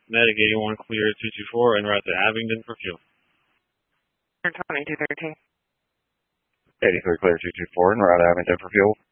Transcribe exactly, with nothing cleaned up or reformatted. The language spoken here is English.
Medic eighty-one clear two two four en route to Abingdon for fuel. twenty-two thirteen. eighty-three clear two two four en route to Abingdon for fuel.